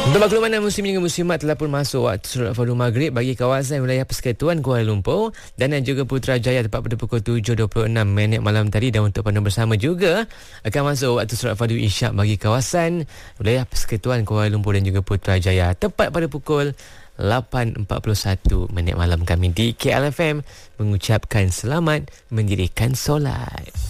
Untuk makluman muslim hingga muslimat telah pun masuk waktu solat fardu maghrib bagi kawasan wilayah Persekutuan Kuala Lumpur dan juga Putrajaya tepat pada pukul 7.26 malam tadi. Dan untuk pandu bersama juga akan masuk waktu solat fardu isyak bagi kawasan wilayah Persekutuan Kuala Lumpur dan juga Putrajaya tepat pada pukul 8.41 malam. Kami di KLFM mengucapkan selamat mendirikan solat.